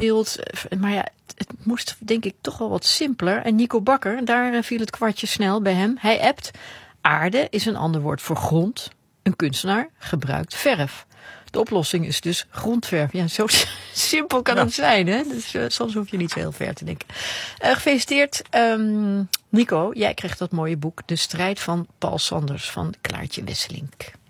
beeld. Maar ja, het moest denk ik toch wel wat simpeler. En Nico Bakker, daar viel het kwartje snel bij hem. Hij appt: aarde is een ander woord voor grond. Een kunstenaar gebruikt verf. De oplossing is dus grondverf. Ja, zo simpel kan het zijn, hè? Dus soms hoef je niet zo heel ver te denken. Gefeliciteerd, Nico. Jij krijgt dat mooie boek De Strijd van Paul Sanders van Klaartje Wesselink.